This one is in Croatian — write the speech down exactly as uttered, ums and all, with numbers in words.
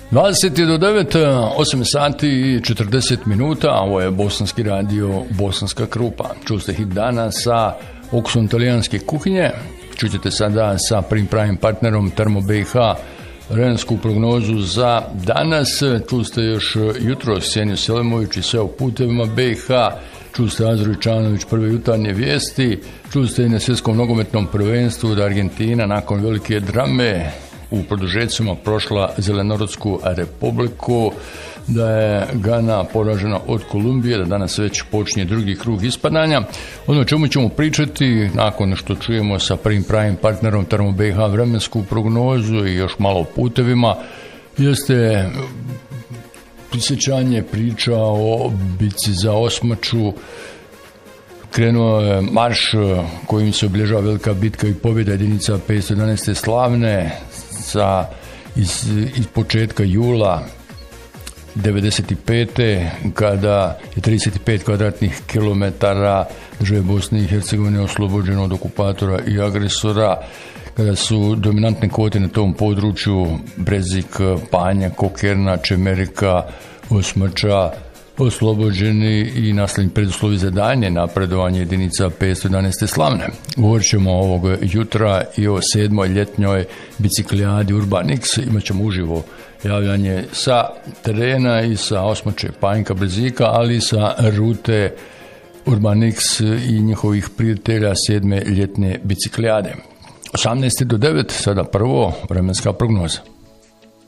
dvadeset do devet, osam sati i četrdeset minuta, a ovo je Bosanski radio, Bosanska Krupa. Čuli ste hit dana sa okusom talijanske kuhinje, čućete sada sa prvim pravim partnerom Termo B i H, vremensku prognozu za danas. Čuli ste još jutro Senju Selemović i sve o putevima B i H, čuli ste Azru Ičanović prve jutarnje vijesti, čuli ste i na svjetskom nogometnom prvenstvu da Argentina nakon velike drame u produžecima prošla Zelenorodsku republiku, da je Gana poražena od Kolumbije, da danas već počinje drugi krug ispadanja. Ono o čemu ćemo pričati nakon što čujemo sa prvim pravim partnerom Termo B i H vremensku prognozu i još malo o putevima, jeste prisjećanje priča o bici za Osmaču. Krenuo je marš kojim se obilježava velika bitka i pobjeda jedinica petsto jedanaeste Slavne sa, iz, iz početka jula devedeset pete kada je trideset pet kvadratnih kilometara države Bosne i Hercegovine oslobođeno od okupatora i agresora, kada su dominantne kvote na tom području Brezik, Panja, Kokerna, Čemerika, Osmača oslobođeni i naslednji preduslovi za daljnje napredovanje jedinica petsto jedanaeste Slavne. Govorit ćemo ovog jutra i o sedmoj ljetnjoj biciklijadi Urban X. Imat ćemo uživo javljanje sa terena i sa Osmače, Panjka, Brezika, ali i sa rute Urban X i njihovih prijatelja sedme ljetne biciklijade. osamnaest do devet, sada prvo vremenska prognoza.